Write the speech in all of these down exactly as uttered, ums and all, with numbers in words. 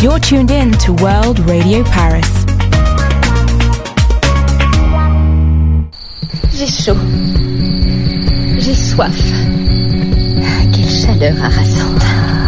You're tuned in to World Radio Paris. J'ai chaud. J'ai soif. Quelle chaleur harassante.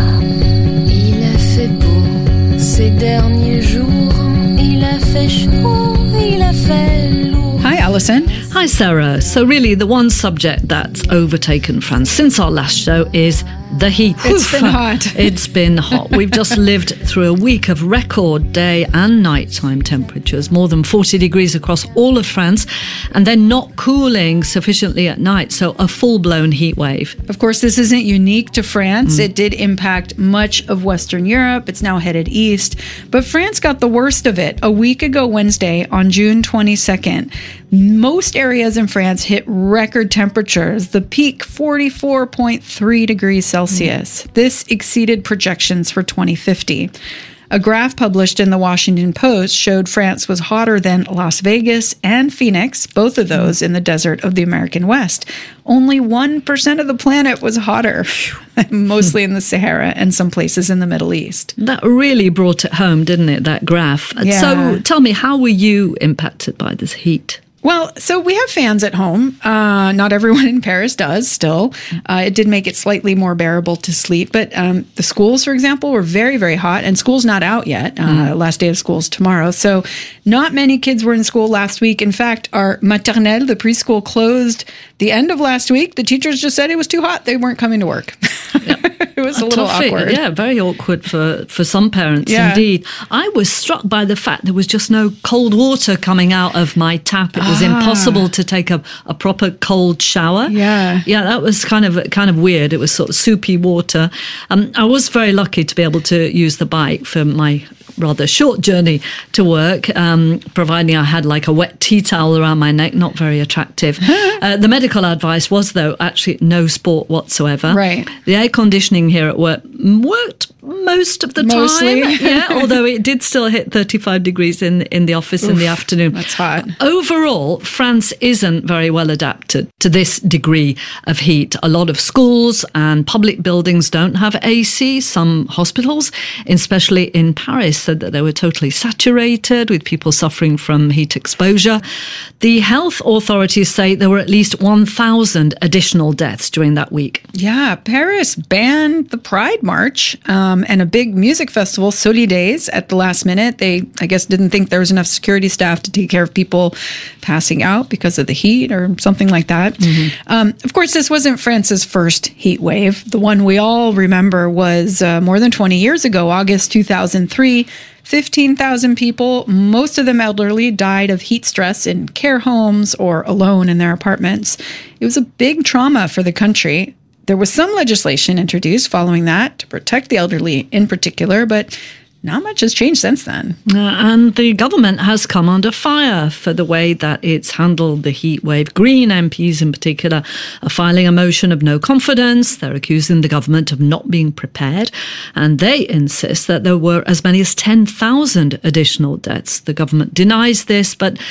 Il a fait beau ces derniers jours. Il a fait chaud. Il a fait lourd. Hi, Alison. Hi, Sarah. So really, the one subject that's overtaken France since our last show is the heat. It's Oof. been hot. It's been hot. We've just lived through a week of record day and nighttime temperatures, more than forty degrees across all of France, and then not cooling sufficiently at night, so a full-blown heat wave. Of course, this isn't unique to France. Mm. It did impact much of Western Europe. It's now headed east. But France got the worst of it a week ago Wednesday on June twenty-second. Most areas in France hit record temperatures. The peak, forty-four point three degrees Celsius. Mm. This exceeded projections for twenty fifty. A graph published in the Washington Post showed France was hotter than Las Vegas and Phoenix, both of those in the desert of the American West. Only one percent of the planet was hotter, mostly in the Sahara and some places in the Middle East. That really brought it home, didn't it, that graph? Yeah. So tell me, how were you impacted by this heat? Well, so we have fans at home. Uh, not everyone in Paris does still. Uh, it did make it slightly more bearable to sleep. But um, the schools, for example, were very, very hot. And school's not out yet. Uh, mm. Last day of school's tomorrow. So not many kids were in school last week. In fact, our maternelle, the preschool, closed the end of last week. The teachers just said it was too hot. They weren't coming to work. Yep. It was a, a little awkward. Yeah, very awkward for, for some parents, yeah. indeed. I was struck by the fact there was just no cold water coming out of my tap. It was ah. impossible to take a, a proper cold shower. Yeah. Yeah, that was kind of kind of weird. It was sort of soupy water. Um, I was very lucky to be able to use the bike for my rather short journey to work, um, providing I had like a wet tea towel around my neck, not very attractive. uh, the medical advice was, though, actually no sport whatsoever. Right. The air conditioning here at work worked most of the Mostly. time. Yeah, although it did still hit thirty-five degrees in, in the office Oof, in the afternoon. That's hot. Overall, France isn't very well adapted to this degree of heat. A lot of schools and public buildings don't have A C. Some hospitals, especially in Paris, said that they were totally saturated with people suffering from heat exposure. The health authorities say there were at least one thousand additional deaths during that week. Yeah, Paris banned the Pride March um, and a big music festival, Solidays, at the last minute. They, I guess, didn't think there was enough security staff to take care of people passing out because of the heat or something like that. Mm-hmm. Um, of course, this wasn't France's first heat wave. The one we all remember was uh, more than twenty years ago, August two thousand three. fifteen thousand people, most of them elderly, died of heat stress in care homes or alone in their apartments. It was a big trauma for the country. There was some legislation introduced following that to protect the elderly in particular, but not much has changed since then. Uh, and the government has come under fire for the way that it's handled the heat wave. Green M Ps in particular are filing a motion of no confidence. They're accusing the government of not being prepared. And they insist that there were as many as ten thousand additional deaths. The government denies this, but